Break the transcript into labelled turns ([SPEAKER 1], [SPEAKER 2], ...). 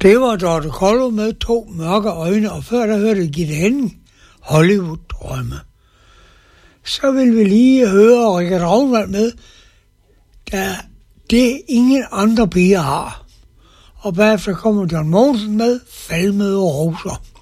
[SPEAKER 1] Det var Dorte Kollo med 2 mørke øjne, og før der hørte Gitte Henning, Hollywood-drømme. Så vil vi lige høre Richard Ragnvald med, der det ingen andre piger har. Og bagefter kommer John Mogensen med Faldmøde og roser.